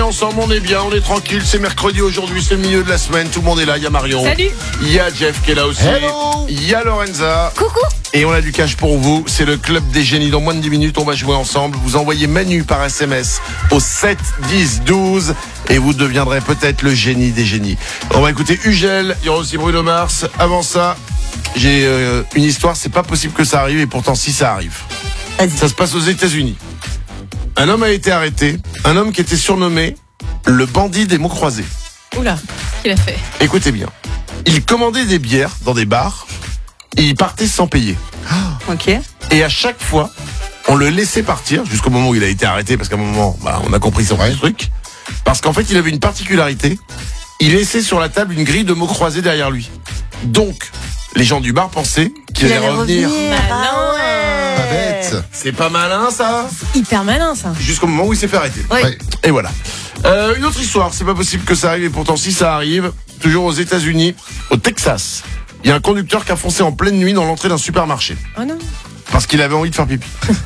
ensemble, on est bien, on est tranquille. C'est mercredi aujourd'hui, c'est le milieu de la semaine. Tout le monde est là. Il y a Marion. Salut. Il y a Jeff qui est là aussi. Hello. Il y a Lorenza. Coucou. Et on a du cash pour vous. C'est le club des génies. Dans moins de 10 minutes, on va jouer ensemble. Vous envoyez Manu par SMS au 7 10 12 et vous deviendrez peut-être le génie des génies. On va écouter Ugel. Il y aura aussi Bruno Mars. Avant ça, j'ai une histoire. C'est pas possible que ça arrive et pourtant si ça arrive. Vas-y. Ça se passe aux États-Unis. Un homme a été arrêté. Un homme qui était surnommé le bandit des mots croisés. Oula, qu'il a fait. Écoutez bien. Il commandait des bières dans des bars et il partait sans payer. Ok. Et à chaque fois, on le laissait partir jusqu'au moment où il a été arrêté parce qu'à un moment, on a compris son truc. Parce qu'en fait, il avait une particularité. Il laissait sur la table une grille de mots croisés derrière lui. Donc, les gens du bar pensaient qu'il allait revenir. Malin. Pas bête. C'est pas malin, ça? Hyper malin, ça. Jusqu'au moment où il s'est fait arrêter. Oui. Ouais. Et voilà. Une autre histoire, c'est pas possible que ça arrive, et pourtant si ça arrive, toujours aux États-Unis, au Texas, il y a un conducteur qui a foncé en pleine nuit dans l'entrée d'un supermarché. Oh non. Parce qu'il avait envie de faire pipi.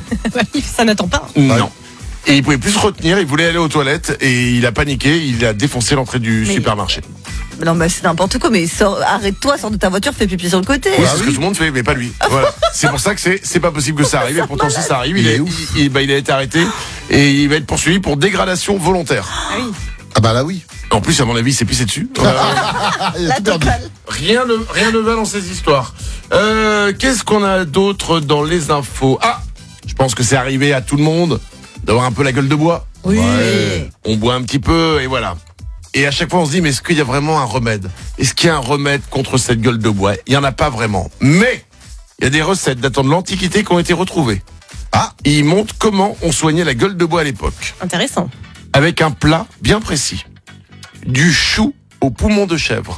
Ça n'attend pas. Non. Et il pouvait plus se retenir, il voulait aller aux toilettes, et il a paniqué, il a défoncé l'entrée du supermarché. Non, mais c'est n'importe quoi, mais arrête-toi, sors de ta voiture, fais pipi sur le côté. Oui, c'est ce que tout le monde fait, mais pas lui. Voilà. C'est pour ça que c'est pas possible que ça arrive, et pourtant si ça arrive, il a été arrêté, et il va être poursuivi pour dégradation volontaire. Ah oui. Ah bah là oui. En plus, à mon avis, il s'est pissé dessus. Il a tout perdu. Rien ne va dans ces histoires. Qu'est-ce qu'on a d'autre dans les infos? Ah, je pense que c'est arrivé à tout le monde d'avoir un peu la gueule de bois. Oui. Ouais. On boit un petit peu et voilà. Et à chaque fois, on se dit, mais est-ce qu'il y a vraiment un remède? Est-ce qu'il y a un remède contre cette gueule de bois? Il n'y en a pas vraiment. Mais il y a des recettes datant de l'Antiquité qui ont été retrouvées. Ah. Et ils montrent comment on soignait la gueule de bois à l'époque. Intéressant. Avec un plat bien précis. Du chou au poumon de chèvre.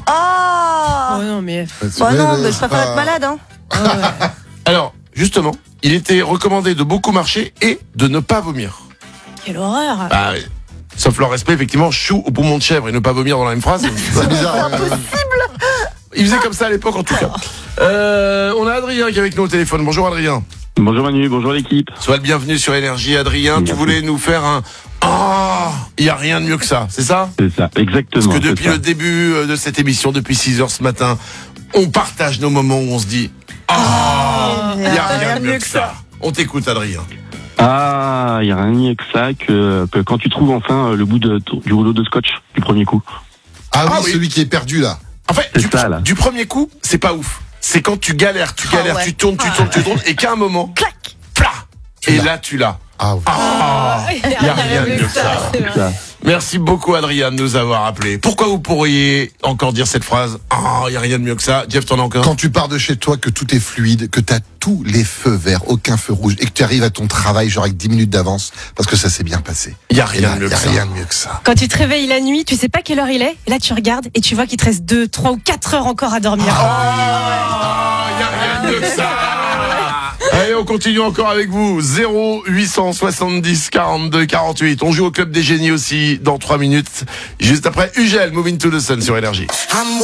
Oh non, mais. Oh non, mais je préfère être malade, hein. Oh, ouais. Alors, justement, il était recommandé de beaucoup marcher et de ne pas vomir. Quelle horreur. Bah, sauf leur respect, effectivement, chou au poumon de chèvre et ne pas vomir dans la même phrase. C'est bizarre. Il faisait comme ça à l'époque, en tout cas. On a Adrien qui est avec nous au téléphone. Bonjour Adrien. Bonjour Manu, bonjour l'équipe. Sois le bienvenu sur Énergie. Adrien, tu Merci. voulais nous faire un... Oh, il n'y a rien de mieux que ça, c'est ça? C'est ça, exactement. Parce que depuis c'est ça. le début de cette émission, depuis 6h ce matin, on partage nos moments où on se dit « Oh, il n'y a rien de mieux que ça ». On t'écoute Adrien. Ah, il n'y a rien de mieux que ça que quand tu trouves enfin le bout du rouleau de scotch du premier coup. Ah Ah oui, oui. celui qui est perdu là. En fait, C'est ça, là. du premier coup, c'est pas ouf. C'est quand tu galères, ouais. tu tournes, et qu'à un moment, Clac. plat, Tu et l'as. là tu l'as. Ah oui. Il n'y a rien de mieux que ça. C'est vrai. Ça. Merci beaucoup Adrien de nous avoir appelés. Pourquoi vous pourriez encore dire cette phrase? Oh, il n'y a rien de mieux que ça. Jeff, t'en as encore? Quand tu pars de chez toi, que tout est fluide, que t'as tous les feux verts, aucun feu rouge, et que tu arrives à ton travail genre avec 10 minutes d'avance, parce que ça s'est bien passé. Il n'y a Et rien là, de mieux y que a ça. rien de mieux que ça. Quand tu te réveilles la nuit, tu sais pas quelle heure il est, et là tu regardes et tu vois qu'il te reste 2, 3 ou 4 heures encore à dormir. Il n'y a rien de mieux que ça. Allez, on continue encore avec vous. 0870 42 48. On joue au Club des Génies aussi dans 3 minutes. Juste après Ugel, Moving to the Sun sur Énergie.